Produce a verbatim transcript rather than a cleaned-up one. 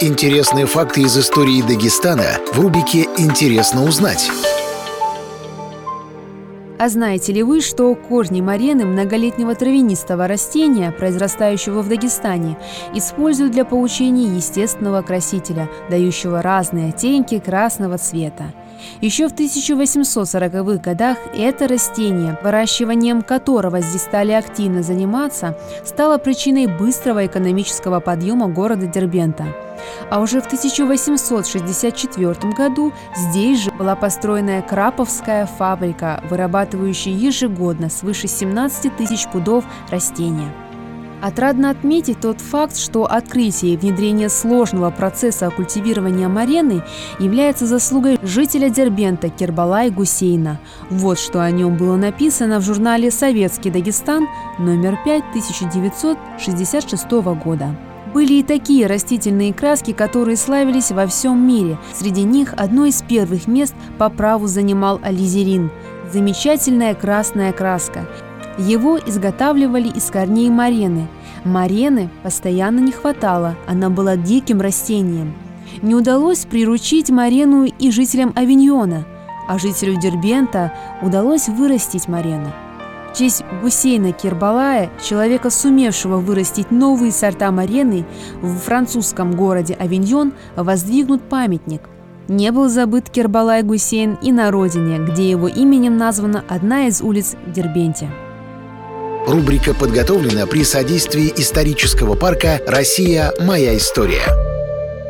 Интересные факты из истории Дагестана в рубрике «Интересно узнать». А знаете ли вы, что корни марены, многолетнего травянистого растения, произрастающего в Дагестане, используют для получения естественного красителя, дающего разные оттенки красного цвета? Еще в тысяча восемьсот сороковых годах это растение, выращиванием которого здесь стали активно заниматься, стало причиной быстрого экономического подъема города Дербента. А уже в тысяча восемьсот шестьдесят четвёртом году здесь же была построена краповская фабрика, вырабатывающая ежегодно свыше семнадцати тысяч пудов растения. Отрадно отметить тот факт, что открытие и внедрение сложного процесса культивирования марены является заслугой жителя Дербента Кербалая Гусейна. Вот что о нем было написано в журнале «Советский Дагестан» номер пять тысяча девятьсот шестьдесят шестого года. Были и такие растительные краски, которые славились во всем мире. Среди них одно из первых мест по праву занимал ализерин – замечательная красная краска. Его изготавливали из корней марены. Марены постоянно не хватало, она была диким растением. Не удалось приручить марену и жителям Авиньона, а жителю Дербента удалось вырастить марену. В честь Гусейна Кербалая, человека, сумевшего вырастить новые сорта марены, в французском городе Авиньон воздвигнут памятник. Не был забыт Кербалай Гусейн и на родине, где его именем названа одна из улиц в Дербенте. Рубрика подготовлена при содействии исторического парка «Россия. Моя история».